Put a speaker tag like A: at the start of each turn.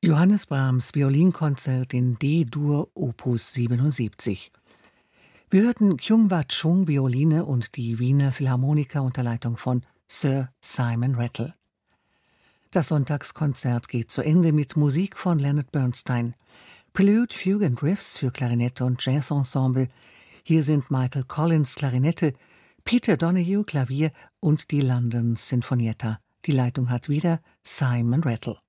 A: Johannes Brahms Violinkonzert in D-Dur Opus 77. Wir hörten Kyung-Wha Chung Violine und die Wiener Philharmoniker unter Leitung von Sir Simon Rattle. Das Sonntagskonzert geht zu Ende mit Musik von Leonard Bernstein. Prelude, Fugue and Riffs für Klarinette und Jazzensemble. Hier sind Michael Collins Klarinette, Peter Donoghue Klavier und die London Sinfonietta. Die Leitung hat wieder Simon Rattle.